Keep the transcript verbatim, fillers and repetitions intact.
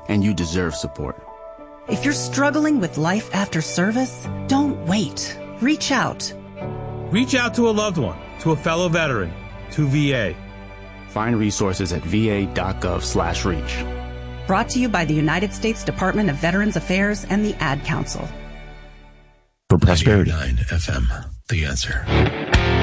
and you deserve support. If you're struggling with life after service, don't wait. Reach out. Reach out to a loved one, to a fellow veteran, to V A. Find resources at va.gov slash reach. Brought to you by the United States Department of Veterans Affairs and the Ad Council. For Prosperity nine F M, The Answer.